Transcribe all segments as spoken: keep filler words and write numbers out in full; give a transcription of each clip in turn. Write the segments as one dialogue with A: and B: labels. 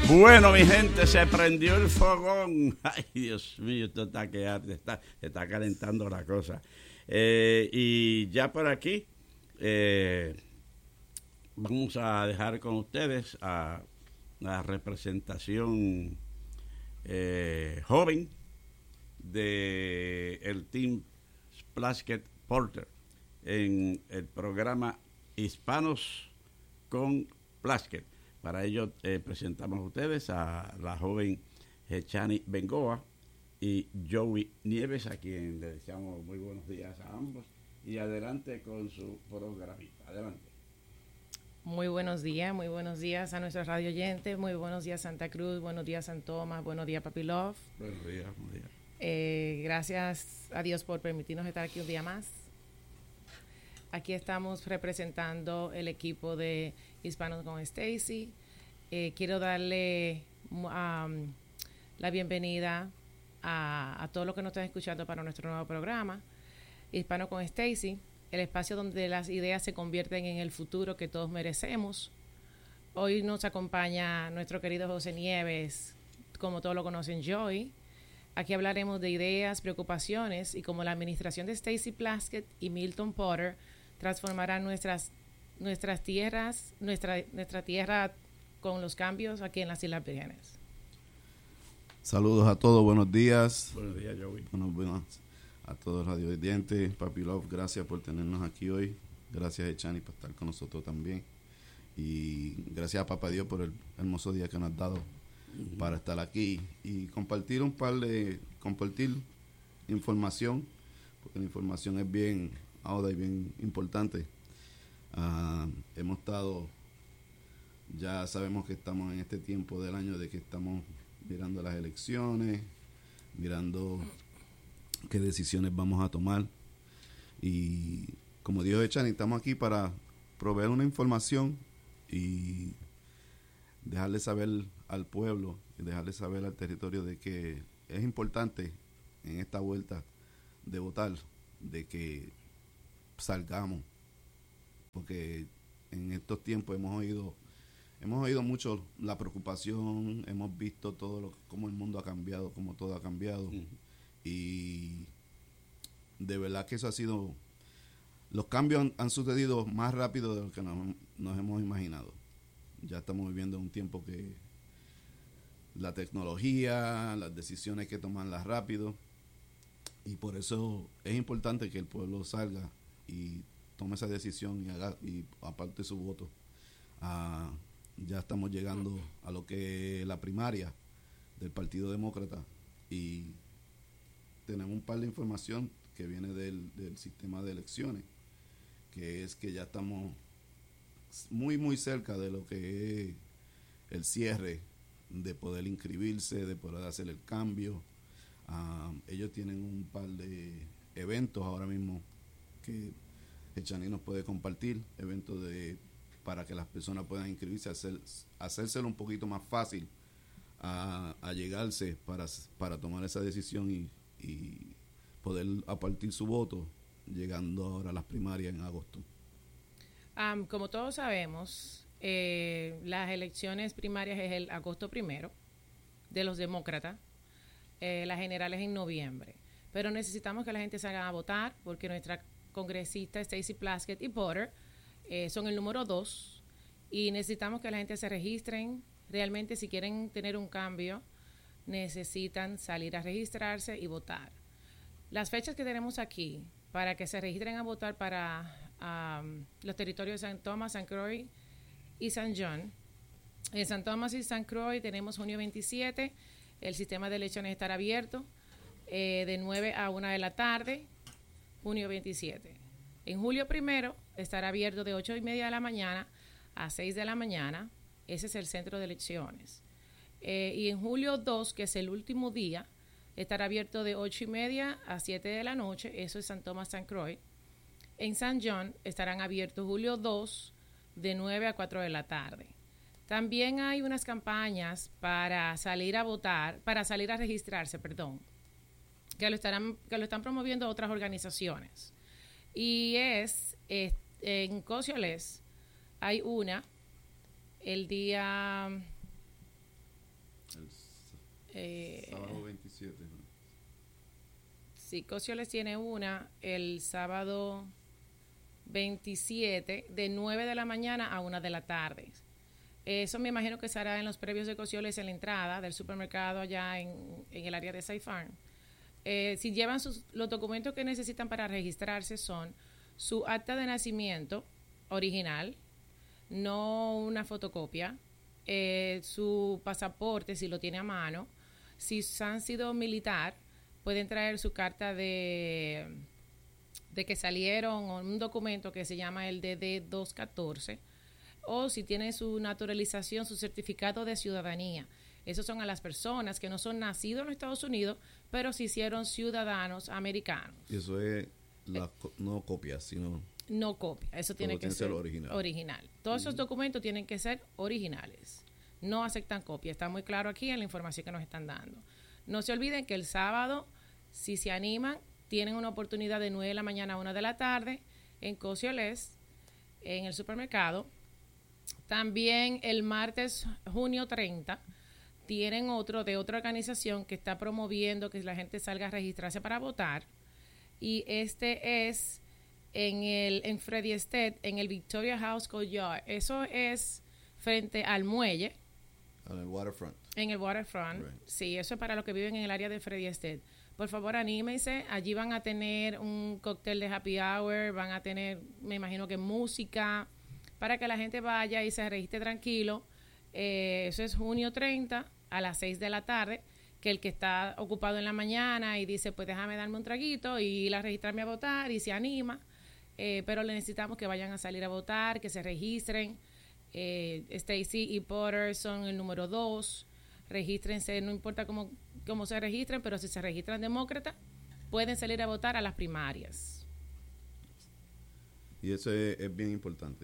A: Bueno, mi gente, se prendió el fogón. Ay, Dios mío, esto está, que está, está calentando la cosa. Eh, y ya por aquí eh, vamos a dejar con ustedes a la representación eh, joven de el Team Plaskett Porter en el programa Hispanos con Plaskett. Para ello eh, presentamos a ustedes a la joven Hechani Bengoa y Joey Nieves, a quien le deseamos muy buenos días a ambos. Y adelante con su programita. Adelante.
B: Muy buenos días, muy buenos días a nuestros radio oyentes, muy buenos días Santa Cruz, buenos días San Tomás, buenos días Papi Love.
A: Buenos días, buenos días.
B: Eh, gracias a Dios por permitirnos estar aquí un día más. Aquí estamos representando el equipo de Hispanos con Stacy. Eh, quiero darle um, la bienvenida a, a todos los que nos están escuchando para nuestro nuevo programa, Hispanos con Stacy, el espacio donde las ideas se convierten en el futuro que todos merecemos. Hoy nos acompaña nuestro querido José Nieves, como todos lo conocen, Joey. Aquí hablaremos de ideas, preocupaciones y cómo la administración de Stacy Plaskett y Milton Porter transformará nuestras nuestras tierras, nuestra nuestra tierra con los cambios aquí en las Islas Vírgenes.
C: Saludos a todos, buenos días.
A: Buenos días, Joey.
C: Buenos días a todos los radio oyentes. Papi Love, gracias por tenernos aquí hoy. Gracias a Echani por estar con nosotros también. Y gracias a Papá Dios por el hermoso día que nos ha dado uh-huh. para estar aquí y compartir un par de, compartir información, porque la información es bien ahora y bien importante. Uh, hemos estado, ya sabemos que estamos en este tiempo del año de que estamos mirando las elecciones, mirando qué decisiones vamos a tomar, y como dijo Echani, estamos aquí para proveer una información y dejarle saber al pueblo y dejarle saber al territorio de que es importante en esta vuelta de votar, de que salgamos, porque en estos tiempos hemos oído hemos oído mucho la preocupación, hemos visto todo lo cómo el mundo ha cambiado, cómo todo ha cambiado, uh-huh. y de verdad que eso ha sido, los cambios han, han sucedido más rápido de lo que nos, nos hemos imaginado. Ya estamos viviendo un tiempo que la tecnología, las decisiones hay que tomarlas rápido, y por eso es importante que el pueblo salga y tome esa decisión y haga y aparte su voto. Uh, ya estamos llegando a lo que es la primaria del Partido Demócrata y tenemos un par de información que viene del, del sistema de elecciones, que es que ya estamos muy muy cerca de lo que es el cierre, de poder inscribirse, de poder hacer el cambio. Uh, ellos tienen un par de eventos ahora mismo que Echani nos puede compartir, eventos de para que las personas puedan inscribirse, hacer, hacérselo un poquito más fácil a, a llegarse para, para tomar esa decisión y, y poder apartar su voto, llegando ahora a las primarias en agosto.
B: Um, como todos sabemos, eh, las elecciones primarias es el agosto primero de los demócratas, eh, las generales en noviembre, pero necesitamos que la gente salga a votar porque nuestra congresista Stacy Plaskett y Porter eh, son el número dos y necesitamos que la gente se registren. Realmente, si quieren tener un cambio, necesitan salir a registrarse y votar. Las fechas que tenemos aquí para que se registren a votar para um, los territorios de San Tomás, San Croix y San John. En San Tomás y San Croix tenemos junio veintisiete, el sistema de elecciones estará abierto eh, de nueve a una de la tarde, junio veintisiete. En julio primero estará abierto de ocho y media de la mañana a seis de la mañana, ese es el centro de elecciones. Eh, y en julio dos, que es el último día, estará abierto de ocho y media a siete de la noche, eso es San Tomás, San Croix. En San John estarán abiertos julio dos de nueve a cuatro de la tarde. También hay unas campañas para salir a votar, para salir a registrarse, perdón, que lo estarán, que lo están promoviendo otras organizaciones. Y es, es en Cocioles hay una el día
C: El
B: Eh,
C: sábado veintisiete, ¿no?
B: Sí, Cosio-Les tiene una el sábado veintisiete de nueve de la mañana a una de la tarde. Eso me imagino que será en los previos de Cosio-Les en la entrada del supermercado allá en, en el área de Side Farm. Eh, si llevan sus, los documentos que necesitan para registrarse son su acta de nacimiento original, no una fotocopia, eh, su pasaporte si lo tiene a mano. Si han sido militar, pueden traer su carta de, de que salieron, o un documento que se llama el D D doscientos catorce, o si tienen su naturalización, su certificado de ciudadanía. Esos son a las personas que no son nacidos en los Estados Unidos, pero se hicieron ciudadanos americanos.
C: Y eso es la, eh, no copias, sino...
B: No copia, eso tiene que
C: tiene
B: ser
C: original.
B: original. Todos
C: Uh-huh.
B: esos documentos tienen que ser originales. No aceptan copia. Está muy claro aquí en la información que nos están dando. No se olviden que el sábado, si se animan, tienen una oportunidad de nueve de la mañana a una de la tarde en Cosio-Les, en el supermercado. También el martes, junio treinta, tienen otro de otra organización que está promoviendo que la gente salga a registrarse para votar. Y este es en el en Freddy Estate, en el Victoria House Courtyard. Eso es frente al muelle.
C: En el waterfront.
B: En el waterfront.
C: Right.
B: Sí, eso es para los que viven en el área de Freddy Estate. Por favor, anímense. Allí van a tener un cóctel de happy hour, van a tener, me imagino que música, para que la gente vaya y se registre tranquilo. Eh, eso es junio treinta a las seis de la tarde, que el que está ocupado en la mañana y dice, pues déjame darme un traguito y ir a registrarme a votar y se anima. Eh, pero le necesitamos que vayan a salir a votar, que se registren. Eh, Stacy y Potter son el número dos. Regístrense, no importa cómo, cómo se registren, pero si se registran demócratas, pueden salir a votar a las primarias.
C: Y eso es, es bien importante,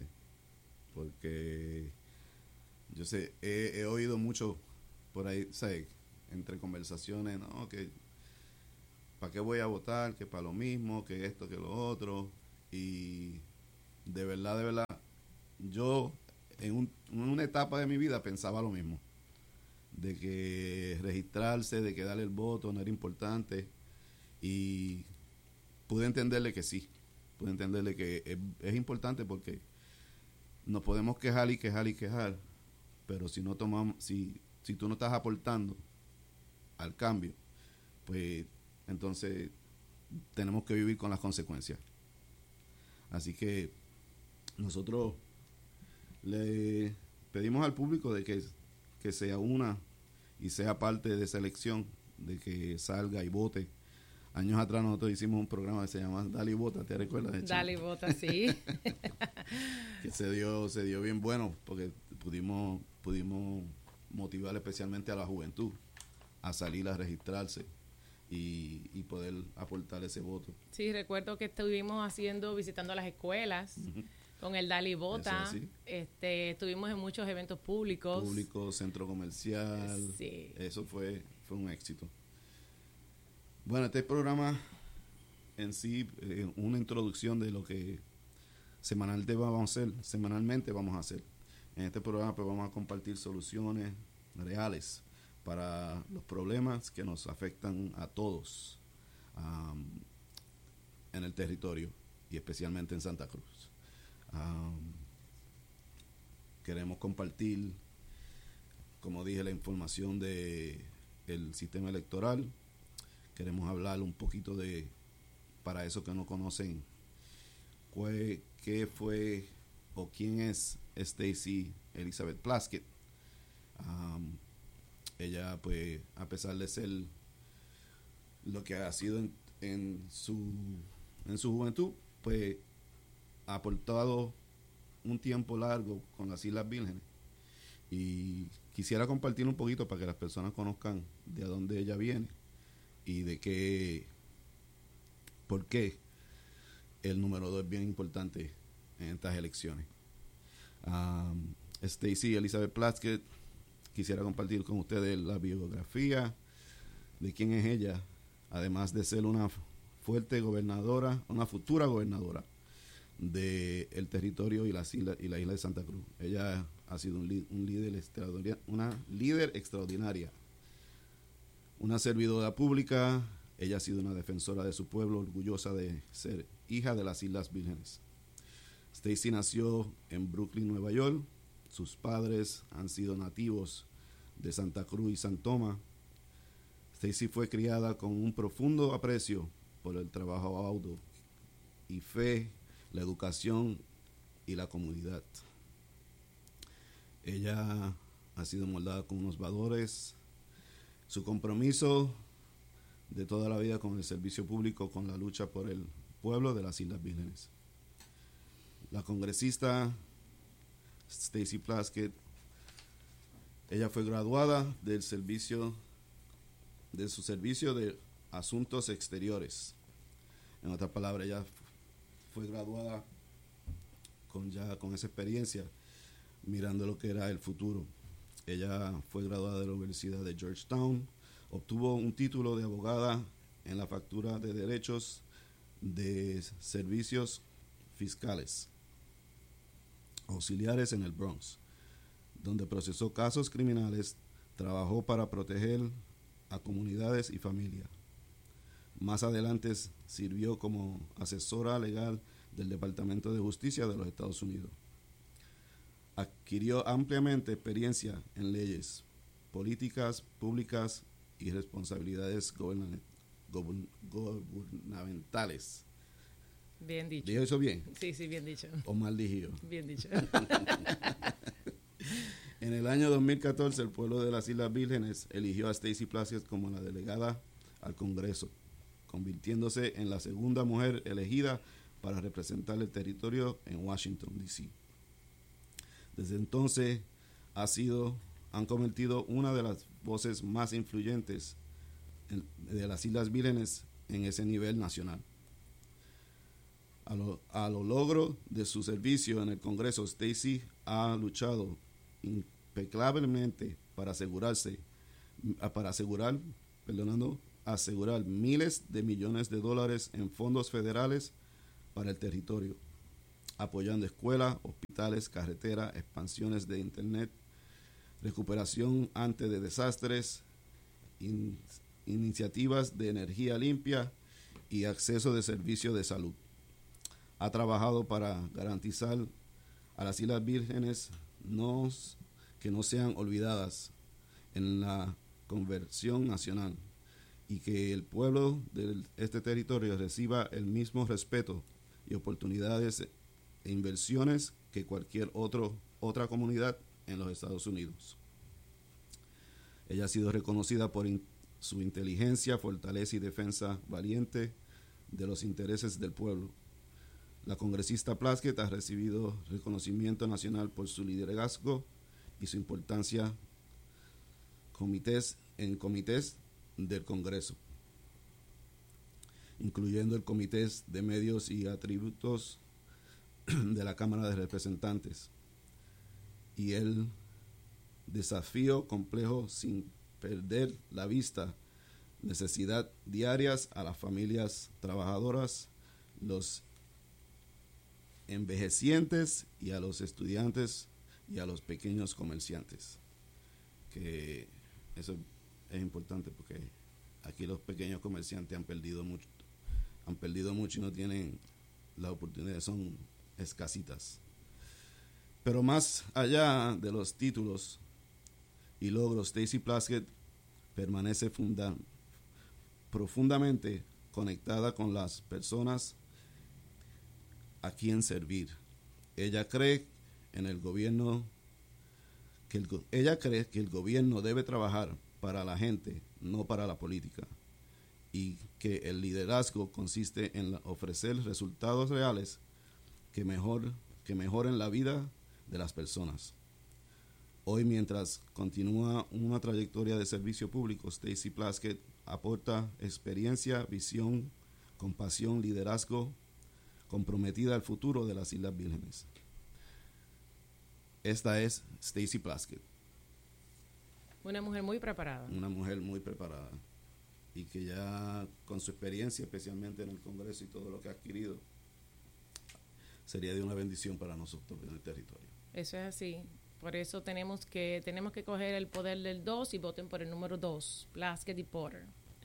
C: porque yo sé, he, he oído mucho por ahí, ¿sabes? Entre conversaciones, ¿no? Que ¿para qué voy a votar? Que para lo mismo, que esto, que lo otro. Y de verdad, de verdad, yo en, un, en una etapa de mi vida pensaba lo mismo. De que registrarse, de que darle el voto no era importante. Y pude entenderle que sí. Pude entenderle que es, es importante porque nos podemos quejar y quejar y quejar. Pero si no tomamos, si, si tú no estás aportando al cambio, pues entonces tenemos que vivir con las consecuencias. Así que nosotros le pedimos al público de que, que sea una y sea parte de esa elección, de que salga y vote. Años atrás nosotros hicimos un programa que se llama Dale y Vota, ¿te recuerdas? De
B: Dale y Vota, sí.
C: Que se dio, se dio bien bueno porque pudimos, pudimos motivar especialmente a la juventud a salir a registrarse y, y poder aportar ese voto.
B: Sí, recuerdo que estuvimos haciendo, visitando las escuelas uh-huh. con el Dale y Vota. Este, estuvimos en muchos eventos públicos.
C: Público, centro comercial.
B: Sí.
C: Eso fue, fue un éxito. Bueno, este programa en sí, eh, una introducción de lo que semanalmente vamos a hacer, semanalmente vamos a hacer. En este programa pues vamos a compartir soluciones reales para los problemas que nos afectan a todos um, en el territorio y especialmente en Santa Cruz. Um, queremos compartir, como dije, la información de el sistema electoral. Queremos hablar un poquito de, para esos que no conocen, cuál, qué fue o quién es Stacy Elizabeth Plaskett. Um, ella, pues, a pesar de ser lo que ha sido en, en su en su juventud, pues, ha aportado un tiempo largo con las Islas Vírgenes. Y quisiera compartir un poquito para que las personas conozcan de dónde ella viene y de qué, por qué el número dos es bien importante en estas elecciones. Um, Stacy Elizabeth Plaskett, quisiera compartir con ustedes la biografía de quién es ella, además de ser una fuerte gobernadora, una futura gobernadora del territorio y, las islas, y la isla de Santa Cruz. Ella ha sido un, li- un líder extraordinaria, una líder extraordinaria, una servidora pública. Ella ha sido una defensora de su pueblo, orgullosa de ser hija de las Islas Vírgenes. Stacy nació en Brooklyn, Nueva York. Sus padres han sido nativos de Santa Cruz y San Tomás. Stacy fue criada con un profundo aprecio por el trabajo arduo y fe, la educación y la comunidad. Ella ha sido moldada con unos valores. Su compromiso de toda la vida con el servicio público, con la lucha por el pueblo de las Islas Vírgenes. La congresista Stacy Plaskett, ella fue graduada del servicio de su servicio de Asuntos Exteriores. En otras palabras, ella fue graduada con ya con esa experiencia, mirando lo que era el futuro. Ella fue graduada de la Universidad de Georgetown, obtuvo un título de abogada en la Factura de Derechos de Servicios Fiscales Auxiliares en el Bronx, donde procesó casos criminales, trabajó para proteger a comunidades y familias. Más adelante sirvió como asesora legal del Departamento de Justicia de los Estados Unidos. Adquirió ampliamente experiencia en leyes, políticas públicas y responsabilidades gobern- gobern- gubernamentales.
B: Bien dicho.
C: ¿Dijo eso bien?
B: Sí, sí, bien dicho.
C: ¿O mal dicho?
B: Bien dicho.
C: En el año dos mil catorce, el pueblo de las Islas Vírgenes eligió a Stacy Plaskett como la delegada al Congreso, convirtiéndose en la segunda mujer elegida para representar el territorio en Washington, D C Desde entonces ha sido, han convertido una de las voces más influyentes en, de las Islas Vírgenes en ese nivel nacional. A lo, a lo logro de su servicio en el Congreso, Stacy ha luchado impecablemente para asegurarse, para asegurar, perdonando, asegurar miles de millones de dólares en fondos federales para el territorio, apoyando escuelas, hospitales, carreteras, expansiones de internet, recuperación antes de desastres, in, iniciativas de energía limpia y acceso de servicios de salud. Ha trabajado para garantizar a las Islas Vírgenes no, que no sean olvidadas en la conversión nacional y que el pueblo de este territorio reciba el mismo respeto y oportunidades e inversiones que cualquier otro, otra comunidad en los Estados Unidos. Ella ha sido reconocida por in, su inteligencia, fortaleza y defensa valiente de los intereses del pueblo. La congresista Plaskett ha recibido reconocimiento nacional por su liderazgo y su importancia comités, en comités del Congreso, incluyendo el Comité de Medios y Atributos de la Cámara de Representantes, y el desafío complejo sin perder la vista, necesidad diarias a las familias trabajadoras, los envejecientes y a los estudiantes y a los pequeños comerciantes, que eso es importante porque aquí los pequeños comerciantes han perdido mucho, han perdido mucho y no tienen las oportunidades, son escasitas. Pero más allá de los títulos y logros, Stacy Plaskett permanece funda, profundamente conectada con las personas a quien servir. Ella cree en el gobierno que el, ella cree que el gobierno debe trabajar para la gente, no para la política, y que el liderazgo consiste en la, ofrecer resultados reales que mejor que mejoren la vida de las personas. Hoy, mientras continúa una trayectoria de servicio público, Stacy Plaskett aporta experiencia, visión, compasión, liderazgo, comprometida al futuro de las Islas Vírgenes. Esta es Stacy Plaskett.
B: Una mujer muy preparada.
C: Una mujer muy preparada y que ya con su experiencia, especialmente en el Congreso y todo lo que ha adquirido, sería de una bendición para nosotros en el territorio.
B: Eso es así. Por eso tenemos que tenemos que coger el poder del dos y voten por el número dos, Plaskett y Porter.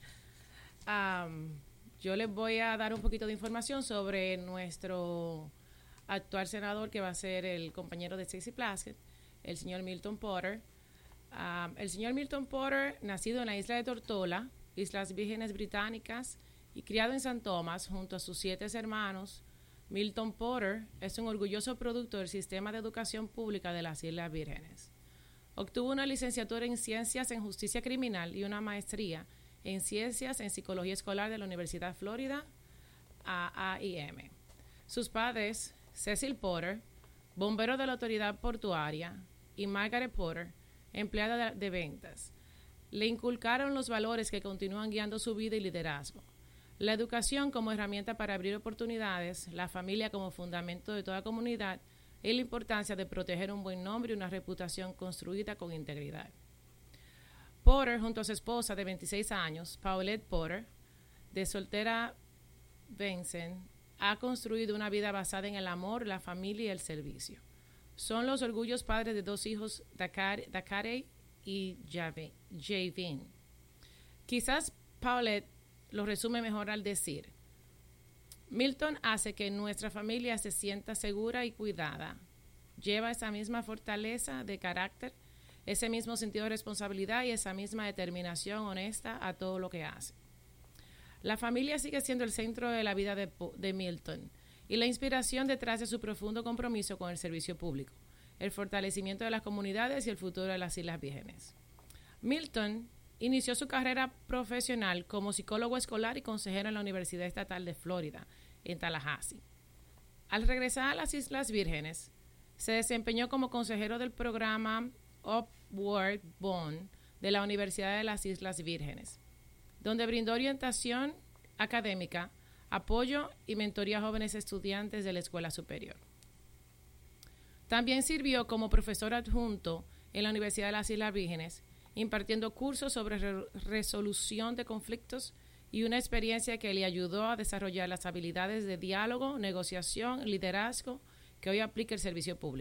B: Um, yo les voy a dar un poquito de información sobre nuestro actual senador, que va a ser el compañero de Stacey Plaskett, el señor Milton Porter. Um, el señor Milton Porter, nacido en la isla de Tortola, Islas Vírgenes Británicas, y criado en San Tomás junto a sus siete hermanos, Milton Porter es un orgulloso producto del sistema de educación pública de las Islas Vírgenes. Obtuvo una licenciatura en Ciencias en Justicia Criminal y una maestría en Ciencias en Psicología Escolar de la Universidad Florida, A A I M. Sus padres, Cecil Porter, bombero de la Autoridad Portuaria, y Margaret Porter, empleada de, de ventas, le inculcaron los valores que continúan guiando su vida y liderazgo. La educación como herramienta para abrir oportunidades, la familia como fundamento de toda comunidad y la importancia de proteger un buen nombre y una reputación construida con integridad. Porter, junto a su esposa de veintiséis años, Paulette Porter, de soltera Vincent, ha construido una vida basada en el amor, la familia y el servicio. Son los orgullosos padres de dos hijos, Dakare y Javin. Quizás Paulette lo resume mejor al decir: Milton hace que nuestra familia se sienta segura y cuidada. Lleva esa misma fortaleza de carácter, ese mismo sentido de responsabilidad y esa misma determinación honesta a todo lo que hace. La familia sigue siendo el centro de la vida de, de Milton y la inspiración detrás de su profundo compromiso con el servicio público, el fortalecimiento de las comunidades y el futuro de las Islas Vírgenes. Milton inició su carrera profesional como psicólogo escolar y consejero en la Universidad Estatal de Florida, en Tallahassee. Al regresar a las Islas Vírgenes, se desempeñó como consejero del programa Upward Bound de la Universidad de las Islas Vírgenes, donde brindó orientación académica, apoyo y mentoría a jóvenes estudiantes de la escuela superior. También sirvió como profesor adjunto en la Universidad de las Islas Vírgenes, impartiendo cursos sobre re- resolución de conflictos y una experiencia que le ayudó a desarrollar las habilidades de diálogo, negociación, liderazgo que hoy aplica el servicio público.